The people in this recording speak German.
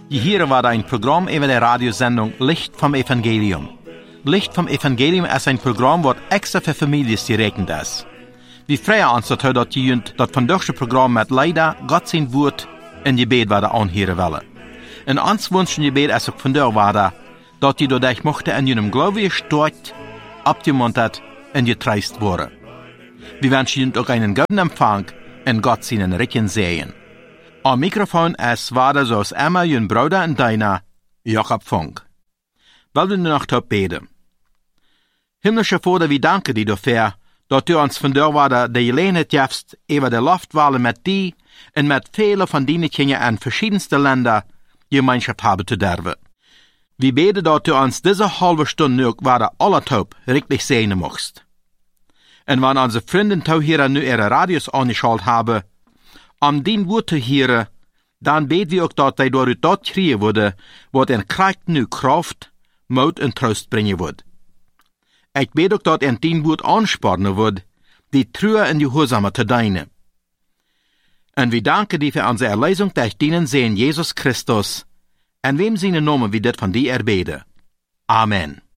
Hier war ein Programm über der Radiosendung Licht vom Evangelium. Licht vom Evangelium ist ein Programm, das extra für Familien gerechnet ist. Wir freuen uns, dass die das von deutsche Programm mit leider Gott sein Wort in Gebet werden anhören wollen. Und uns wünschen Gebet ist auch von der Warte, dass die dadurch mochte in ihrem Glaube gestärkt, abgemuntert und getreist wurde. Wir wünschen Ihnen auch einen guten Empfang und Gott seinen Recken sehen. Am Mikrofon ist Vater zoals Emma, Jün Bruder und deiner, Jakob Funk. Wollen wir noch beten? Himmlischer Vater, wir danken dir dafür, dass du uns von der Warte die Gelegenheit gibst, über die Luftwahlen mit dir und mit vielen von deinen Kindern in verschiedensten Ländern Gemeinschaft haben zu dürfen. Wir beten, dass du uns diese halbe Stunde noch weiter alle taub richtig sehen möchtest. Und wenn unsere Freunde hier nu ihre Radios angeschaltet haben, um dein Wort zu hören, dann beten wir auch, dass die durch das kriegen würde, was in Kraft nu Kraft, Mut und Trost bringen wird. Ich bete auch, dass in dein Wort anspornen wird, die Treue und die Gehorsame zu dienen. Und wir danken dir für unsere Erlösung durch deinen Sohn Jesus Christus, in wem seine Namen wir das von dir erbeten. Amen.